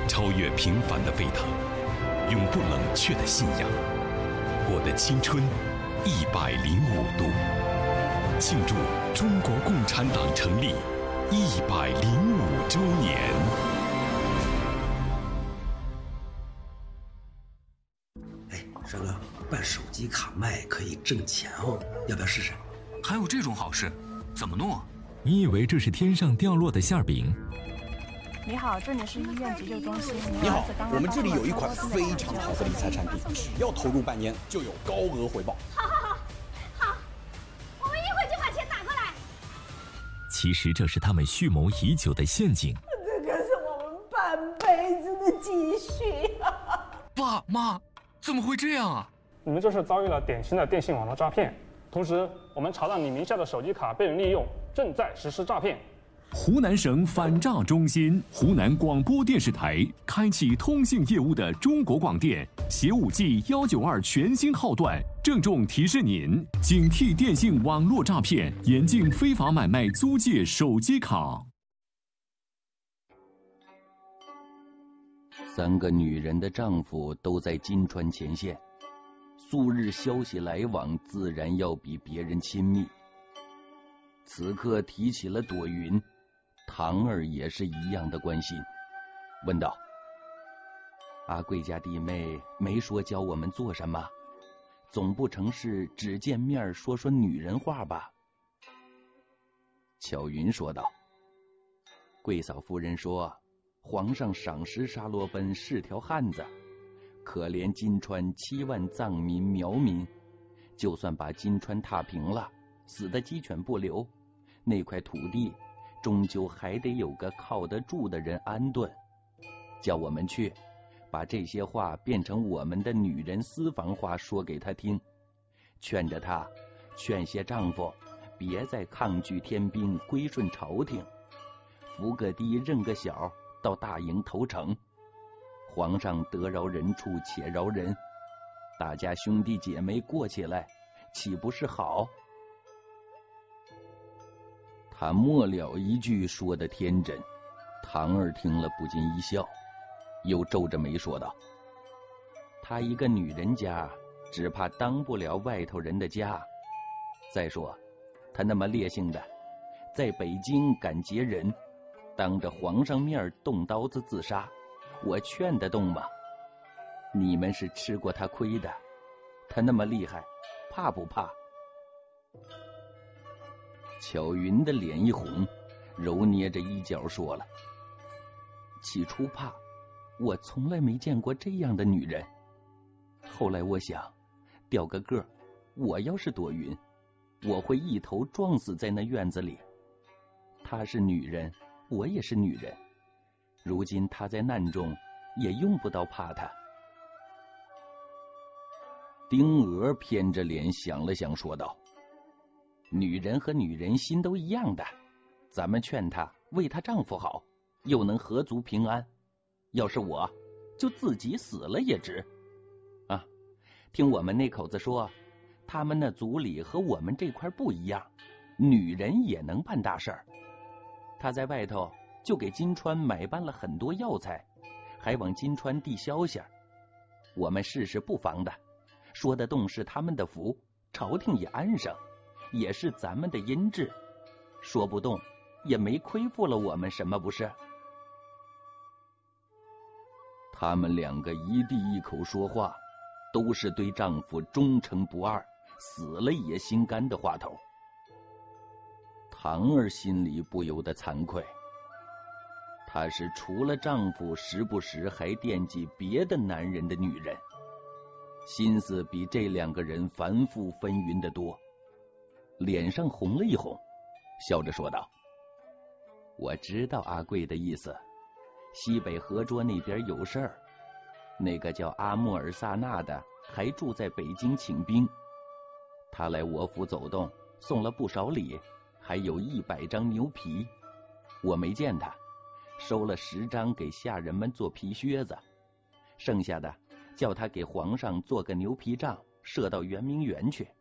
超越平凡的沸腾，永不冷却的信仰。我的青春105度，庆祝中国共产党成立105周年。 哎，帅哥，办手机卡卖可以挣钱哦，要不要试试？ 还有这种好事？怎么弄啊？ 你以为这是天上掉落的馅饼？ 你好，这里是医院急救中心。 你好，我们这里有一款非常好的理财产品，只要投入半年就有高额回报。 好，我们一会就把钱打过来。 其实这是他们蓄谋已久的陷阱。 这可是我们半辈子的积蓄啊！ 爸妈，怎么会这样啊？ 你们这是遭遇了典型的电信网络诈骗，同时我们查到你名下的手机卡被人利用，正在实施诈骗。 湖南省反诈中心、湖南广播电视台开启通信业务的中国广电携5G 192全新号段，郑重提示您：警惕电信网络诈骗，严禁非法买卖租借手机卡。 3个女人的丈夫都在金川前线，素日消息来往自然要比别人亲密。此刻提起了朵云，唐儿也是一样的关心，问道：阿贵家弟妹没说教我们做什么，总不成是只见面说说女人话吧？巧云说道：贵嫂夫人说，皇上赏识沙罗奔是条汉子，可怜金川7万藏民苗民，就算把金川踏平了，死的鸡犬不留，那块土地终究还得有个靠得住的人安顿。叫我们去把这些话变成我们的女人私房话说给他听，劝着他劝些丈夫别再抗拒天兵，归顺朝廷，扶个低认个小，到大营投诚。皇上得饶人处且饶人，大家兄弟姐妹过起来岂不是好？他末了一句说得天真，唐儿听了不禁一笑，又皱着眉说道：她一个女人家，只怕当不了外头人的家。再说她那么烈性的，在北京敢劫人，当着皇上面动刀子自杀，我劝得动吗？你们是吃过她亏的，她那么厉害，怕不怕？巧云的脸一红，揉捏着衣角说了：起初怕，我从来没见过这样的女人。后来我想，掉个个，我要是朵云，我会一头撞死在那院子里。她是女人，我也是女人，如今她在难中，也用不到怕她。丁娥偏着脸想了想，说道：女人和女人心都一样的，咱们劝她为她丈夫好，又能合族平安。要是我，就自己死了也值。啊，听我们那口子说，他们那族里和我们这块不一样，女人也能办大事儿。她在外头就给金川买办了很多药材，还往金川递消息。我们试试不妨的，说得动是他们的福，朝廷也安生，也是咱们的阴质，说不动也没亏负了我们什么，不是？他们2个一地一口说话，都是对丈夫忠诚不二，死了也心甘的话头。唐儿心里不由得惭愧，她是除了丈夫时不时还惦记别的男人的女人，心思比这2个人繁复纷纭得多，脸上红了一红，笑着说道：我知道阿贵的意思，西北河涿那边有事儿，那个叫阿莫尔萨纳的还住在北京请兵，他来我府走动，送了不少礼，还有100张牛皮，我没见他，收了10张给下人们做皮靴子，剩下的叫他给皇上做个牛皮杖，射到圆明园去。